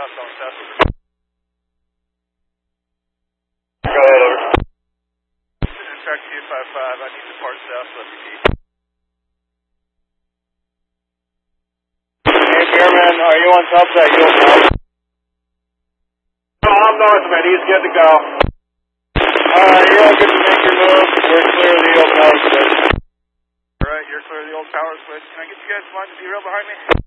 south, going south. Go ahead, over. Track 255, I need to depart south, left your key. Hey, Chairman, are you on top of that yield now? No, I'm northman. He's good to go. Alright, you're all good to make your move. We're clear of the old power switch. Alright, you're clear of the old power switch. Can I get you guys to line the derail behind me?